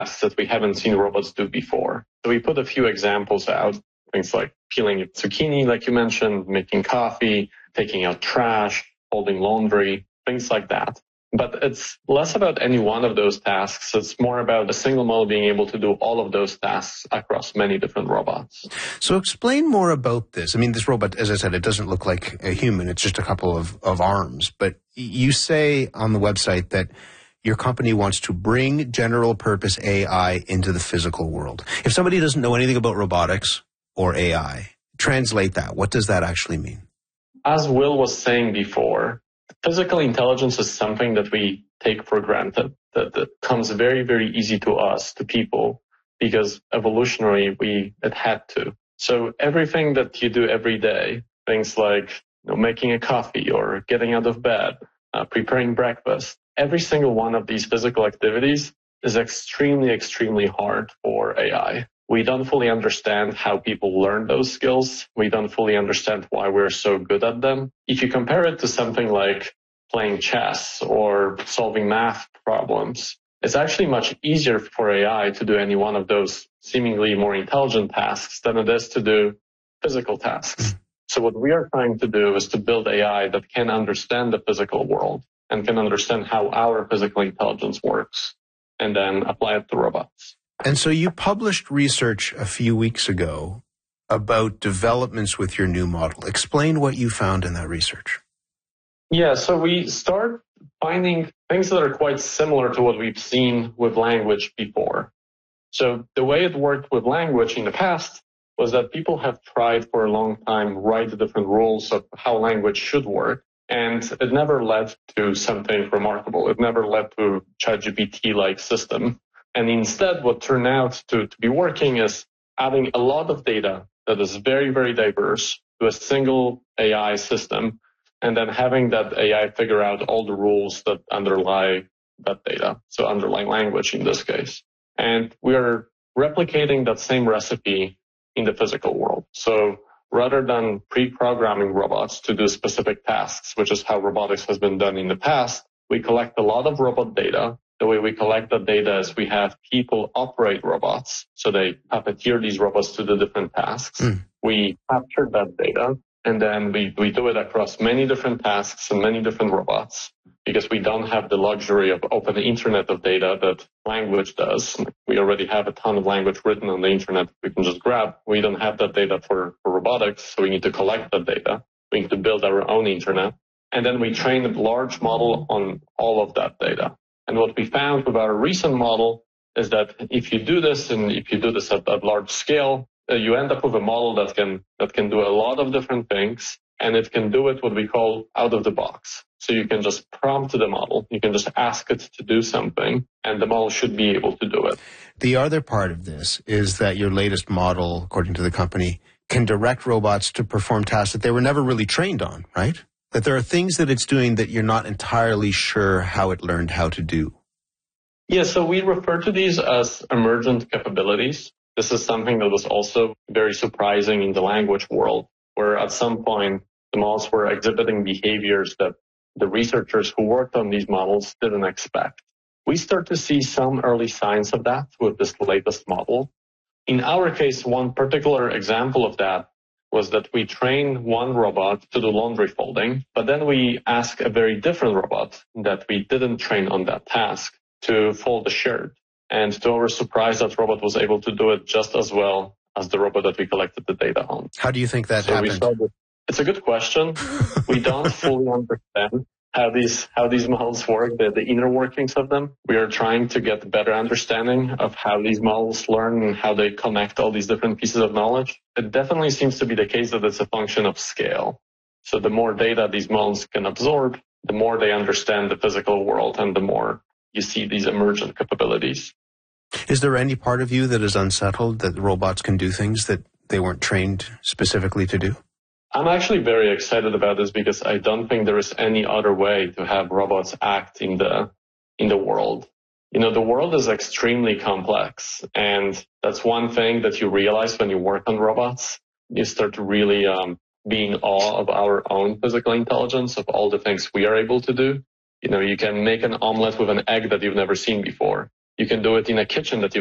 tasks that we haven't seen robots do before. So we put a few examples out, things like peeling a zucchini, like you mentioned, making coffee, taking out trash, folding laundry, things like that. But it's less about any one of those tasks. It's more about a single model being able to do all of those tasks across many different robots. So explain more about this. I mean, this robot, as I said, it doesn't look like a human. It's just a couple of arms. But you say on the website that your company wants to bring general purpose AI into the physical world. If somebody doesn't know anything about robotics or AI, translate that. What does that actually mean? As Will was saying before, physical intelligence is something that we take for granted, that comes very, very easy to us, to people, because evolutionarily it had to. So everything that you do every day, things like making a coffee or getting out of bed, preparing breakfast, every single one of these physical activities is extremely, extremely hard for AI. We don't fully understand how people learn those skills. We don't fully understand why we're so good at them. If you compare it to something like playing chess or solving math problems, it's actually much easier for AI to do any one of those seemingly more intelligent tasks than it is to do physical tasks. So what we are trying to do is to build AI that can understand the physical world and can understand how our physical intelligence works and then apply it to robots. And so you published research a few weeks ago about developments with your new model. Explain what you found in that research. Yeah, so we start finding things that are quite similar to what we've seen with language before. So the way it worked with language in the past was that people have tried for a long time write the different rules of how language should work, and it never led to something remarkable. It never led to ChatGPT-like system. And instead, what turned out to be working is adding a lot of data that is very, very diverse to a single AI system, and then having that AI figure out all the rules that underlie that data, so underlying language in this case. And we're replicating that same recipe in the physical world. So rather than pre-programming robots to do specific tasks, which is how robotics has been done in the past, we collect a lot of robot data. The way we collect that data is we have people operate robots, so they puppeteer these robots to do different tasks. We capture that data, and then we do it across many different tasks and many different robots, because we don't have the luxury of open internet of data that language does. We already have a ton of language written on the internet we can just grab. We don't have that data for robotics, so we need to collect that data. We need to build our own internet. And then we train a large model on all of that data. And what we found with our recent model is that if you do this, and if you do this at large scale, you end up with a model that can do a lot of different things, and it can do it what we call out of the box. So you can just prompt the model, you can just ask it to do something, and the model should be able to do it. The other part of this is that your latest model, according to the company, can direct robots to perform tasks that they were never really trained on, right? That there are things that it's doing that you're not entirely sure how it learned how to do. Yeah, so we refer to these as emergent capabilities. This is something that was also very surprising in the language world, where at some point the models were exhibiting behaviors that the researchers who worked on these models didn't expect. We start to see some early signs of that with this latest model. In our case, one particular example of that was that we trained one robot to do laundry folding, but then we asked a very different robot that we didn't train on that task to fold a shirt. And to our surprise, that robot was able to do it just as well as the robot that we collected the data on. How do you think that happened? It's a good question. We don't fully understand how these models work, the inner workings of them. We are trying to get a better understanding of how these models learn and how they connect all these different pieces of knowledge. It definitely seems to be the case that it's a function of scale. So the more data these models can absorb, the more they understand the physical world and the more you see these emergent capabilities. Is there any part of you that is unsettled that robots can do things that they weren't trained specifically to do? I'm actually very excited about this because I don't think there is any other way to have robots act in the world. You know, the world is extremely complex, and that's one thing that you realize when you work on robots. You start to really be in awe of our own physical intelligence, of all the things we are able to do. You know, you can make an omelet with an egg that you've never seen before. You can do it in a kitchen that you